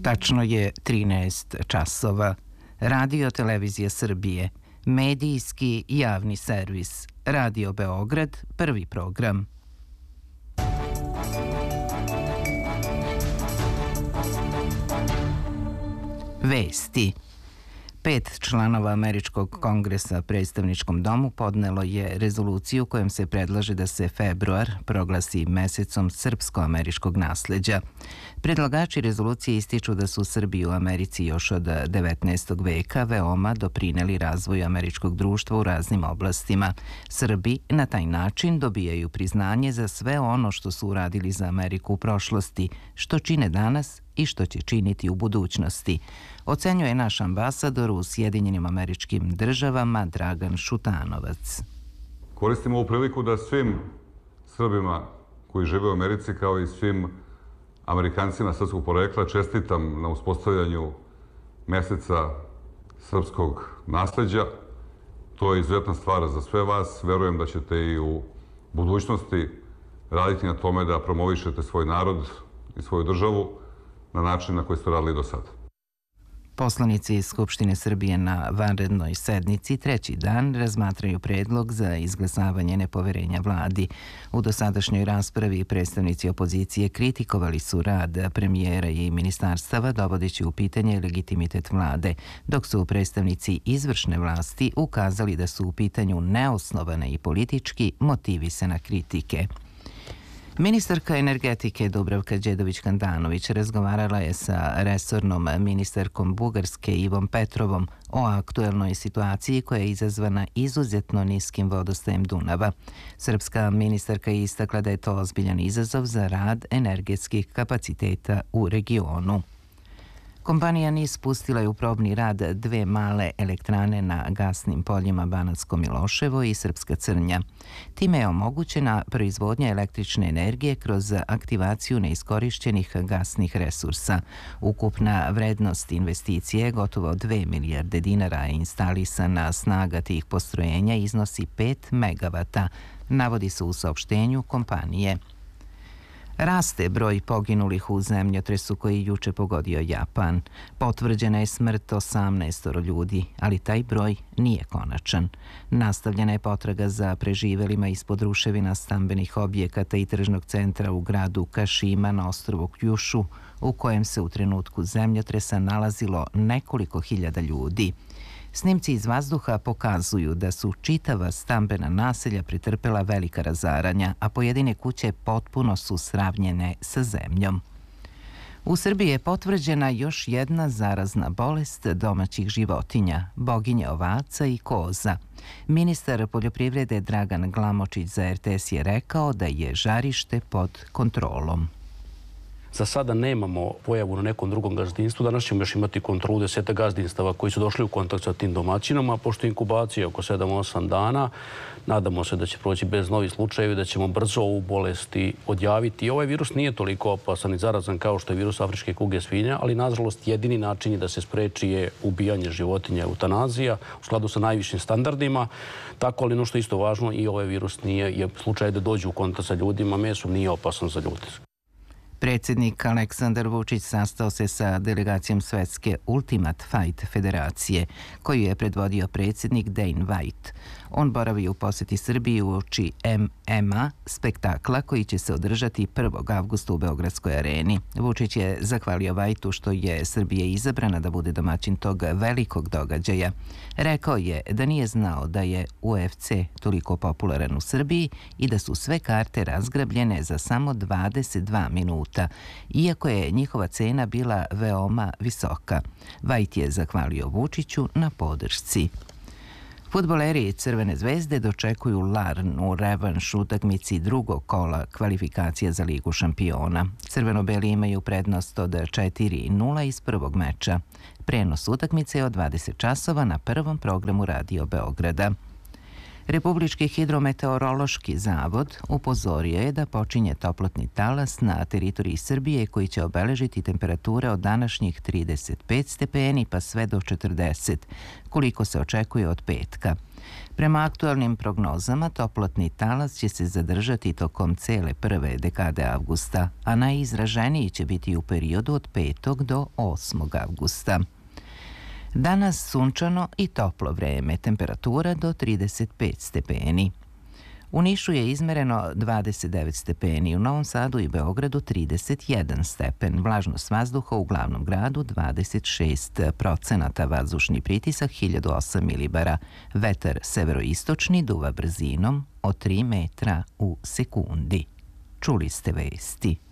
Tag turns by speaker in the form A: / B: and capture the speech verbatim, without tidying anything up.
A: Tačno je trinaest časova. Radio Televizija Srbije, medijski javni servis, Radio Beograd, prvi program. Vesti. Pet članova Američkog kongresa predstavničkom domu podnelo je rezoluciju kojom se predlaže da se februar proglasi mesecom srpsko-američkog nasleđa. Predlagači rezolucije ističu da su Srbi u Americi još od devetnaestog veka veoma doprineli razvoju američkog društva u raznim oblastima. Srbi na taj način dobijaju priznanje za sve ono što su uradili za Ameriku u prošlosti, što čine danas i što će činiti u budućnosti, ocenjuje naš ambasador u Sjedinjenim Američkim Državama Dragan Šutanovac.
B: Koristim ovu priliku da svim Srbima koji žive u Americi, kao i svim Amerikancima srpskog porekla, čestitam na uspostavljanju meseca srpskog nasleđa. To je izuzetna stvar za sve vas. Verujem da ćete i u budućnosti raditi na tome da promovišete svoj narod i svoju državu na način na koji ste radili do sada.
A: Poslanici iz Skupštine Srbije na vanrednoj sednici treći dan razmatraju predlog za izglasavanje nepoverenja vladi. U dosadašnjoj raspravi predstavnici opozicije kritikovali su rad premijera i ministarstava, dovodeći u pitanje legitimitet vlade, dok su predstavnici izvršne vlasti ukazali da su u pitanju neosnovane i politički motivisane kritike. Ministarka energetike Dubravka Đedović-Handanović razgovarala je sa resornom ministarkom Bugarske Ivom Petrovom o aktuelnoj situaciji koja je izazvana izuzetno niskim vodostajem Dunava. Srpska ministarka je istakla da je to ozbiljan izazov za rad energetskih kapaciteta u regionu. Kompanija NIS pustila je u probni rad dve male elektrane na gasnim poljima Banatsko Miloševo i Srpska Crnja. Time je omogućena proizvodnja električne energije kroz aktivaciju neiskorišćenih gasnih resursa. Ukupna vrednost investicije, gotovo dve milijarde dinara, je instalisana snaga tih postrojenja iznosi pet megavata, navodi se u saopštenju kompanije. Raste broj poginulih u zemljotresu koji je juče pogodio Japan. Potvrđena je smrt osamnaest ljudi, ali taj broj nije konačan. Nastavljena je potraga za preživelima ispod ruševina stambenih objekata i tržnog centra u gradu Kašima na ostrvu Kjušu, u kojem se u trenutku zemljotresa nalazilo nekoliko hiljada ljudi. Snimci iz vazduha pokazuju da su čitava stambena naselja pretrpela velika razaranja, a pojedine kuće potpuno su sravnjene sa zemljom. U Srbiji je potvrđena još jedna zarazna bolest domaćih životinja, boginje ovaca i koza. Ministar poljoprivrede Dragan Glamočić za er te es je rekao da je žarište pod kontrolom.
C: Za sada nemamo pojavu na nekom drugom gazdinstvu. Danas ćemo još imati kontrolu deseta gazdinstava koji su došli u kontakt sa tim domaćinama, pošto je inkubacija oko sedam do osam dana. Nadamo se da će proći bez novih slučajevi, da ćemo brzo ovu bolesti odjaviti. Ovaj virus nije toliko opasan i zarazan kao što je virus afričke kuge svinja, ali nažalost jedini način da se spreči je ubijanje životinja, eutanazija, u skladu sa najvišim standardima. Tako, ali ono što je isto važno, i ovaj virus nije, je slučaj da dođe u kontakt sa ljudima, mesom nije opasan za ljude.
A: Predsjednik Aleksandar Vučić sastao se sa delegacijom Svetske Ultimate Fight federacije, koju je predvodio predsjednik Dane White. On boravi u posjeti Srbiji uoči em em a spektakla koji će se održati prvog avgusta u Beogradskoj areni. Vučić je zahvalio Whiteu što je Srbija izabrana da bude domaćin tog velikog događaja. Rekao je da nije znao da je u ef ce toliko popularan u Srbiji i da su sve karte razgrabljene za samo dvadeset dva minuta, iako je njihova cena bila veoma visoka. White je zahvalio Vučiću na podršci. Fudbaleri Crvene zvezde dočekuju Larn u revanš utakmici drugog kola kvalifikacija za Ligu šampiona. Crveno-beli imaju prednost od četiri nula iz prvog meča. Prenos utakmice je od dvadeset časova na prvom programu Radio Beograda. Republički hidrometeorološki zavod upozorio je da počinje toplotni talas na teritoriji Srbije koji će obeležiti temperature od današnjih trideset pet stepeni pa sve do četrdeset, koliko se očekuje od petka. Prema aktualnim prognozama, toplotni talas će se zadržati tokom cele prve dekade avgusta, a najizraženiji će biti u periodu od petog do osmog avgusta. Danas sunčano i toplo vreme, temperatura do trideset pet stepeni. U Nišu je izmereno dvadeset devet stepeni, u Novom Sadu i Beogradu trideset jedan stepen, vlažnost vazduha u glavnom gradu dvadeset šest procenata, vazdušni pritisak hiljadu osam milibara, vetar severoistočni duva brzinom od tri metra u sekundi. Čuli ste vesti.